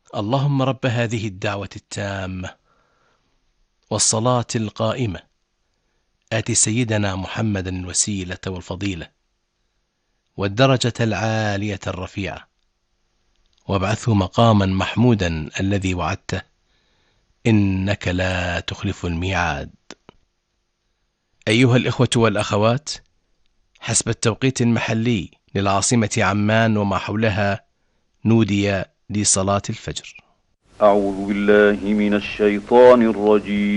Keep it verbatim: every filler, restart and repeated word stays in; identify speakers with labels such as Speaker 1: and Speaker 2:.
Speaker 1: اللهم رب هذه الدعوة التامة والصلاة القائمة آت سيدنا محمدا الوسيلة والفضيلة والدرجة العالية الرفيعة وابعثه مقاما محمودا الذي وعدته إنك لا تخلف الميعاد. أيها الإخوة والأخوات، حسب التوقيت المحلي للعاصمة عمان وما حولها نودي لصلاة الفجر.
Speaker 2: أعوذ بالله من الشيطان الرجيم.